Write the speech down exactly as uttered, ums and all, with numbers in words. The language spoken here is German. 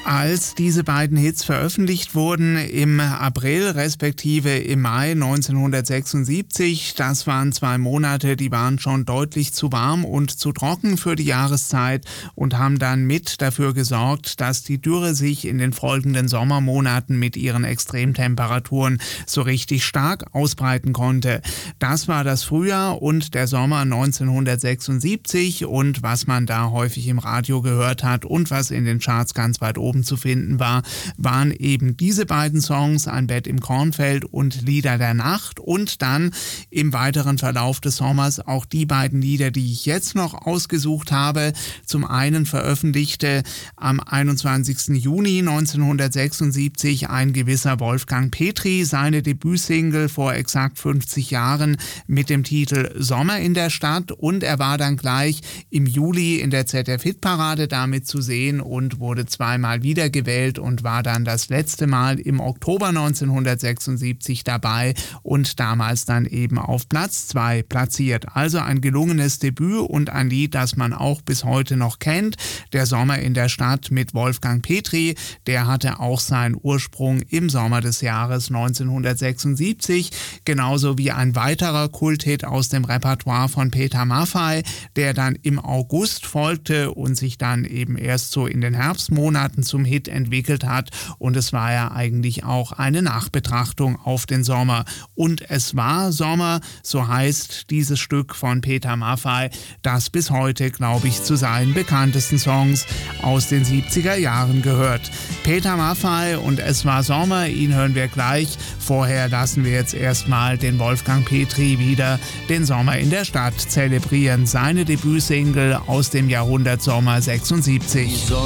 Als diese beiden Hits veröffentlicht wurden im April respektive im Mai neunzehnhundertsechsundsiebzig, das waren zwei Monate, die waren schon deutlich zu warm und zu trocken für die Jahreszeit und haben dann mit dafür gesorgt, dass die Dürre sich in den folgenden Sommermonaten mit ihren Extremtemperaturen so richtig stark ausbreiten konnte. Das war das Frühjahr und der Sommer neunzehnhundertsechsundsiebzig und was man da häufig im Radio gehört hat und was in den Charts ganz weit oben zu finden war, waren eben diese beiden Songs, Ein Bett im Kornfeld und Lieder der Nacht und dann im weiteren Verlauf des Sommers auch die beiden Lieder, die ich jetzt noch ausgesucht habe. Zum einen veröffentlichte am einundzwanzigsten Juni neunzehnhundertsechsundsiebzig ein gewisser Wolfgang Petri seine Debütsingle vor exakt fünfzig Jahren mit dem Titel Sommer in der Stadt und er war dann gleich im Juli in der Z D F-Hitparade damit zu sehen und wurde zweimal wiedergewählt und war dann das letzte Mal im Oktober neunzehnhundertsechsundsiebzig dabei und damals dann eben auf Platz zwei platziert. Also ein gelungenes Debüt und ein Lied, das man auch bis heute noch kennt. Der Sommer in der Stadt mit Wolfgang Petri, der hatte auch seinen Ursprung im Sommer des Jahres neunzehnhundertsechsundsiebzig, genauso wie ein weiterer Kulthit aus dem Repertoire von Peter Maffay, der dann im August folgte und sich dann eben erst so in den Herbstmonaten zum Hit entwickelt hat und es war ja eigentlich auch eine Nachbetrachtung auf den Sommer. Und es war Sommer, so heißt dieses Stück von Peter Maffay, das bis heute, glaube ich, zu seinen bekanntesten Songs aus den siebziger Jahren gehört. Peter Maffay und Es war Sommer, ihn hören wir gleich. Vorher lassen wir jetzt erstmal den Wolfgang Petri wieder den Sommer in der Stadt zelebrieren. Seine Debütsingle aus dem Jahrhundert Sommer sechsundsiebzig.